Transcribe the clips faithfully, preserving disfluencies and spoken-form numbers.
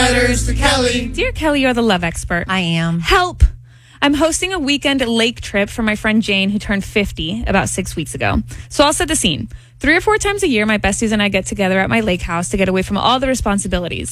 letters to Kelly. Dear Kelly, you're the love expert. I am. Help! I'm hosting a weekend lake trip for my friend Jane, who turned fifty about six weeks ago. So I'll set the scene. Three or four times a year, my besties and I get together at my lake house to get away from all the responsibilities.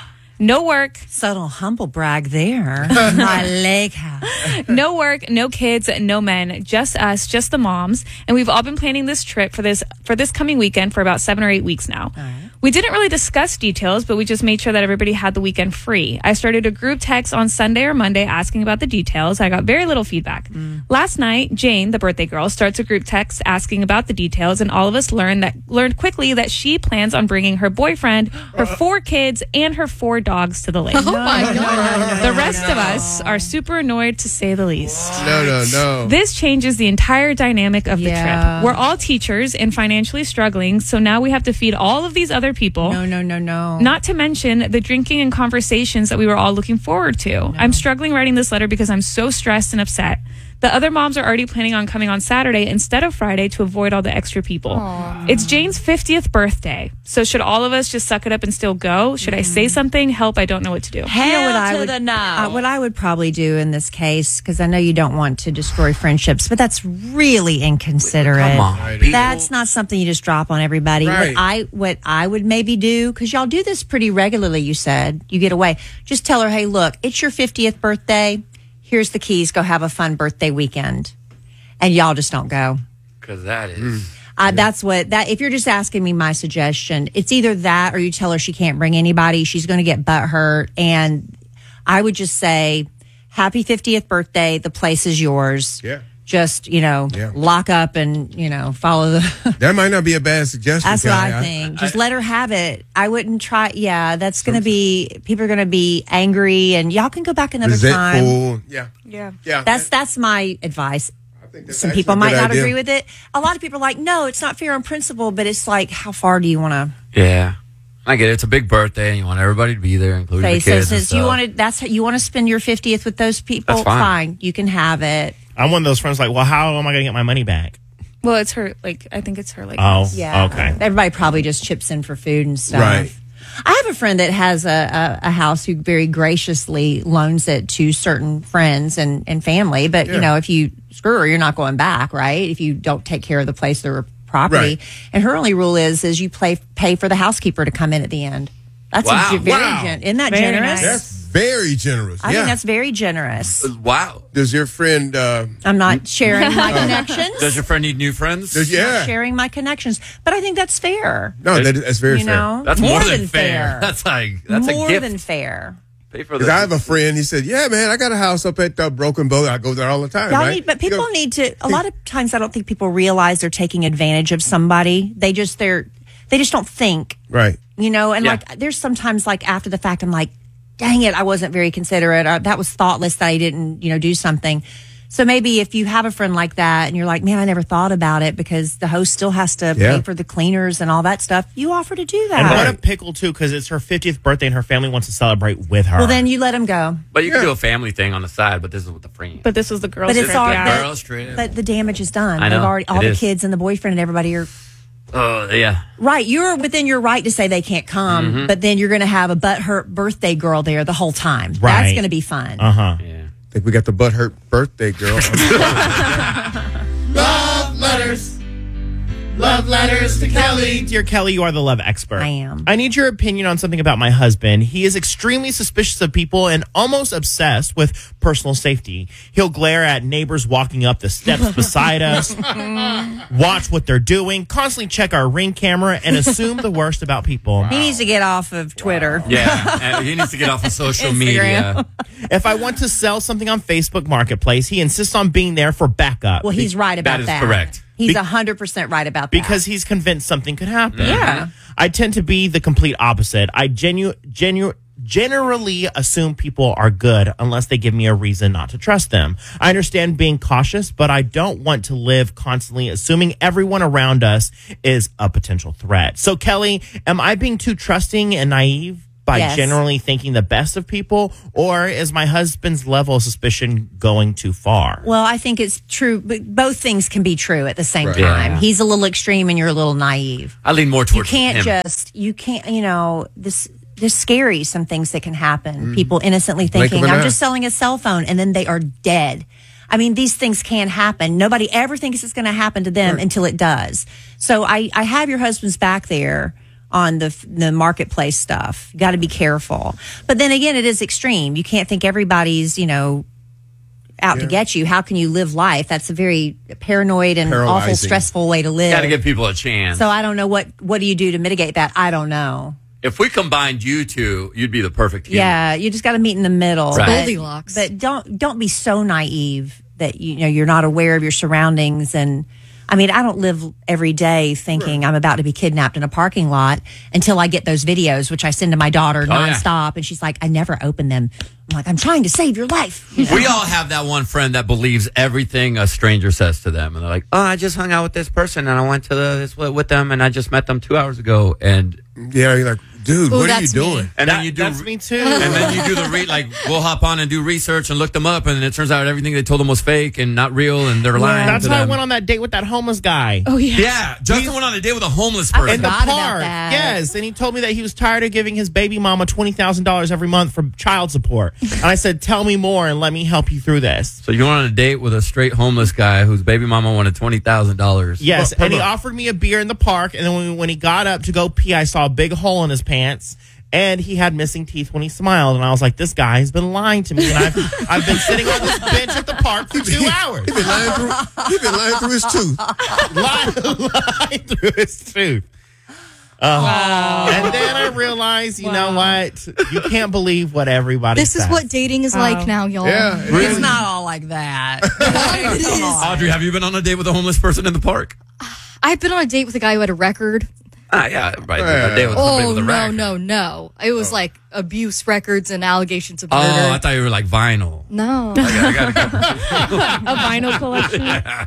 No work. Subtle humble brag there. My lake house. No work, no kids, no men, just us, just the moms. And we've all been planning this trip for this for this coming weekend for about seven or eight weeks now. All right. We didn't really discuss details, but we just made sure that everybody had the weekend free. I started a group text on Sunday or Monday asking about the details. I got very little feedback. Mm. Last night, Jane, the birthday girl, starts a group text asking about the details, and all of us learned that learned quickly that she plans on bringing her boyfriend, her four kids, and her four dogs to the lake. Oh my God. The rest of us are super annoyed, to say the least. No, no, no. This changes the entire dynamic of the Yeah. trip. We're all teachers and financially struggling, so now we have to feed all of these other people. No, no, no, no. Not to mention the drinking and conversations that we were all looking forward to. No. I'm struggling writing this letter because I'm so stressed and upset. The other moms are already planning on coming on Saturday instead of Friday to avoid all the extra people. Aww. It's Jane's fiftieth birthday. So should all of us just suck it up and still go? Should mm. I say something? Help, I don't know what to do. Hell you know what I to would, the no. Uh, what I would probably do in this case, because I know you don't want to destroy friendships, but that's really inconsiderate. Come on. That's not something you just drop on everybody. Right. What I what I would maybe do, because y'all do this pretty regularly, you said, you get away. Just tell her, hey, look, it's your fiftieth birthday. Here's the keys. Go have a fun birthday weekend. And y'all just don't go. Because that is... Mm. Uh, that's what that. If you're just asking me my suggestion, it's either that or you tell her she can't bring anybody. She's going to get butthurt. And I would just say, happy fiftieth birthday. The place is yours. Yeah. Just, you know, yeah. lock up and, you know, follow the... That might not be a bad suggestion. That's Kelly. what I think. I, just I, let her have it. I wouldn't try... Yeah, that's going to be... People are going to be angry, and y'all can go back another time. Resentful. Yeah. Yeah. Yeah. That's, that's my advice. That's Some people a might good not idea. agree with it. A lot of people are like, no, it's not fair on principle, but it's like, how far do you want to... Yeah. I get it. It's a big birthday, and you want everybody to be there, including Say, the so kids and since stuff. you wanted, that's how you want to spend your fiftieth with those people. That's fine. You can have it. I'm one of those friends like, well, how am I going to get my money back? Well, it's her, like, I think it's her, like... Oh, Yeah. okay. Everybody probably just chips in for food and stuff. Right. I have a friend that has a, a, a house who very graciously loans it to certain friends and, and family. But, Yeah. you know, if you screw her, you're not going back, right? If you don't take care of the place or property. Right. And her only rule is, is you play, pay for the housekeeper to come in at the end. That's Wow. a, very Wow. gen- isn't that Very generous? nice. That's very generous. I yeah. think that's very generous. Wow. Does your friend... Uh, I'm not sharing my connections. Does your friend need new friends? does, yeah. Sharing my connections. But I think that's fair. No, that, that's very You fair. know? That's more, more, than, than fair. That's like that's more a gift. than fair. Pay for Because the- I have a friend, he said, yeah, man, I got a house up at uh, Broken Bow. I go there all the time, Y'all right? need, but You people go- need to. A lot of times, I don't think people realize they're taking advantage of somebody. They just they're they just don't think, Right. you know. And Yeah. like, there's sometimes like after the fact, I'm like, dang it, I wasn't very considerate. Or, that was thoughtless that I didn't, you know, do something. So maybe if you have a friend like that and you're like, man, I never thought about it because the host still has to Yeah. pay for the cleaners and all that stuff, you offer to do And that. what a pickle, too, because it's her fiftieth birthday and her family wants to celebrate with her. Well, then you let them go. But you Yeah. can do a family thing on the side, but this is with the friend. But this was the girl's But it's trip, all yeah. but, Girls trip. but the damage is done. I know. They've already all It the is. kids and the boyfriend and everybody are Oh, yeah. right. You're within your right to say they can't come, Mm-hmm. but then you're going to have a butthurt birthday girl there the whole time. That's Right. going to be fun. Uh-huh. Yeah. I think we got the butthurt birthday girl. Love letters. Love letters to Kelly. Dear Kelly, you are the love expert. I am. I need your opinion on something about my husband. He is extremely suspicious of people and almost obsessed with personal safety. He'll glare at neighbors walking up the steps beside us, watch what they're doing, constantly check our Ring camera, and assume the worst about people. He needs to get off of Twitter. Yeah. And he needs to get off of social media. If I want to sell something on Facebook Marketplace, he insists on being there for backup. Well, he's right about That is that. correct. He's Be- one hundred percent right about that. because he's convinced something could happen. Yeah. I tend to be the complete opposite. I genu- genu- generally assume people are good unless they give me a reason not to trust them. I understand being cautious, but I don't want to live constantly assuming everyone around us is a potential threat. So, Kelly, am I being too trusting and naive by Yes. generally thinking the best of people, or is my husband's level of suspicion going too far? Well, I think it's true, but both things can be true at the same Right. time. Yeah. He's a little extreme and you're a little naive. I lean more You towards can't him. just, you can't, you know, this just scary, some things that can happen. People innocently Blink of thinking, an I'm eye. just selling a cell phone, and then they are dead. I mean, these things can happen. Nobody ever thinks it's going to happen to them until it does. So I, I have your husband's back there on the the marketplace stuff. You got to be careful. But then again, it is extreme. You can't think everybody's, you know, out to Yeah. get you. How can you live life? That's a very paranoid and awful, Paralyzing. stressful way to live. Got to give people a chance. So I don't know what what do you do to mitigate that? I don't know. If we combined you two, you'd be the perfect team. Yeah, you just got to meet in the middle. Right. But, Goldilocks. but don't don't be so naive that you know you're not aware of your surroundings. And I mean, I don't live every day thinking I'm about to be kidnapped in a parking lot until I get those videos, which I send to my daughter Oh, yeah. nonstop, and she's like, "I never open them." I'm like, "I'm trying to save your life." You know? We all have that one friend that believes everything a stranger says to them, and they're like, "Oh, I just hung out with this person, and I went to the, this with them, and I just met them two hours ago." And Yeah, you're like, dude, Ooh, what are you that's me. doing? and That- then you do, that's me too. and then you do the re like we'll hop on and do research and look them up, and it turns out everything they told them was fake and not real, and they're lying. That's to how I them. went on that date with that homeless guy. Oh yeah. Yeah, Justin went on a date with a homeless I person. In the forgot about park, that. yes, and he told me that he was tired of giving his baby mama twenty thousand dollars every month for child support. And I said, "Tell me more and let me help you through this." So you went on a date with a straight homeless guy whose baby mama wanted twenty thousand dollars. Yes, Per and he month. offered me a beer in the park, and then when, when he got up to go pee, I saw a big hole in his pants, and he had missing teeth when he smiled, and I was like, "This guy has been lying to me," and I've I've been sitting on this bench at the park for two hours, He been lying through. He been lying through his tooth. lying, lying through his tooth. Uh, And then I realized, you know what? You can't believe what everybody This is says. what dating is like now, y'all. Yeah, It's not all like that. It is. Audrey, have you been on a date with a homeless person in the park? I've been on a date with a guy who had a record. Ah, yeah, right. A date with somebody Oh, with a no, rack. no, no. It was like abuse records and allegations of Oh, murder. I thought you were like vinyl. no. I got, I got A vinyl collection.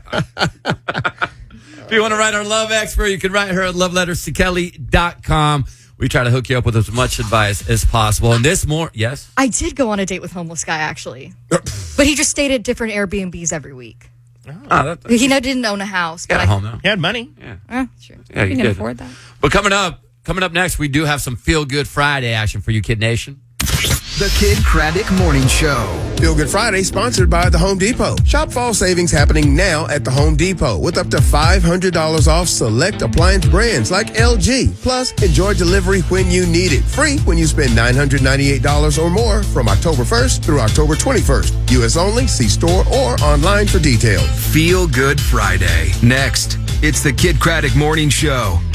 If you want to write our love expert, you can write her at love letters to kelly dot com. We try to hook you up with as much advice as possible. And this more, yes? I did go on a date with a homeless guy, actually. But he just stayed at different Airbnbs every week. Oh, that, He no- didn't own a house. got But a I, home now. He had money. Eh, sure. Yeah, You you can did. afford that. But coming up, coming up next, we do have some Feel Good Friday action for you, Kid Nation. The Kid Craddock Morning Show. Feel Good Friday, sponsored by the Home Depot. Shop fall savings happening now at the Home Depot with up to five hundred dollars off select appliance brands like L G. Plus, enjoy delivery when you need it. Free when you spend nine hundred ninety-eight dollars or more from October first through October twenty-first. U S only. See store or online for details. Feel Good Friday. Next, it's the Kid Craddock Morning Show.